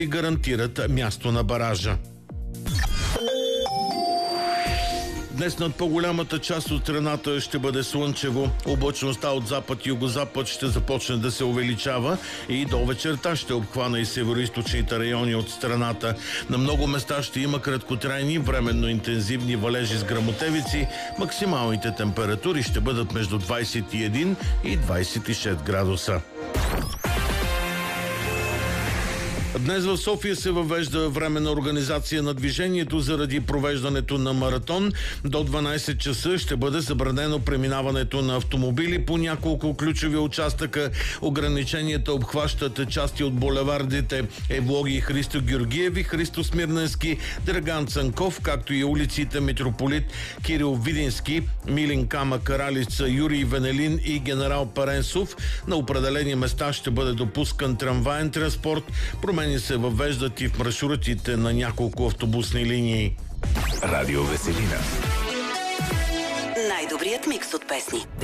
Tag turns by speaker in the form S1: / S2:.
S1: и гарантират място на баража. Днес над по-голямата част от страната ще бъде слънчево. Облачността от запад и югозапад ще започне да се увеличава и до вечерта ще обхвана и североизточните райони от страната. На много места ще има краткотрайни, временно интензивни валежи с гръмотевици. Максималните температури ще бъдат между 21 и 26 градуса. Днес в София се въвежда временна организация на движението заради провеждането на маратон. До 12 часа ще бъде забранено преминаването на автомобили по няколко ключови участъка. Ограниченията обхващат части от булевардите Евлоги и Христо Георгиев и Христо Смирненски, Драган Цанков, както и улиците Митрополит Кирил Видински, Милин Камък, Ралица, Юрий Венелин и Генерал Паренсов. На определени места ще бъде допускан трамваен транспорт. Промени се въвеждат и в маршрутите на няколко автобусни линии.
S2: Радио Веселина.
S3: Най-добрият микс от песни.